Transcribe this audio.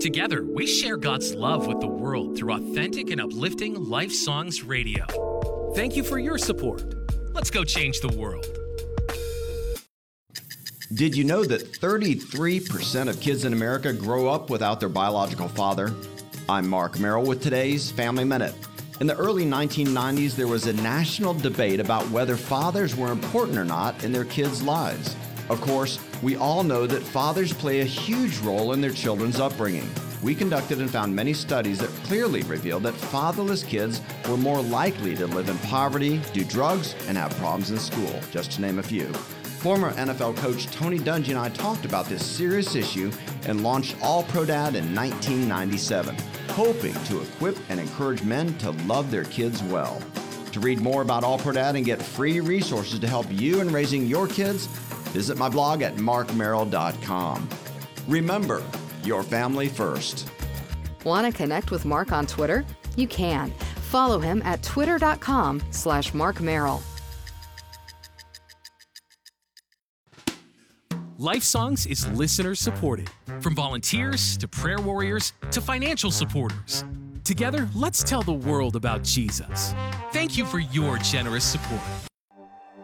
Together, we share God's love with the world through authentic and uplifting Life Songs Radio. Thank you for your support. Let's go change the world. Did you know that 33% of kids in America grow up without their biological father? I'm Mark Merrill with today's Family Minute. In the early 1990s, there was a national debate about whether fathers were important or not in their kids' lives. Of course, we all know that fathers play a huge role in their children's upbringing. We conducted and found many studies that clearly revealed that fatherless kids were more likely to live in poverty, do drugs, and have problems in school, just to name a few. Former NFL coach Tony Dungy and I talked about this serious issue and launched All Pro Dad in 1997, hoping to equip and encourage men to love their kids well. To read more about All Pro Dad and get free resources to help you in raising your kids, visit my blog at markmerrill.com. Remember, your family first. Want to connect with Mark on Twitter? You can. Follow him at twitter.com/markmerrill. Life Songs is listener supported. From volunteers to prayer warriors to financial supporters. Together, let's tell the world about Jesus. Thank you for your generous support.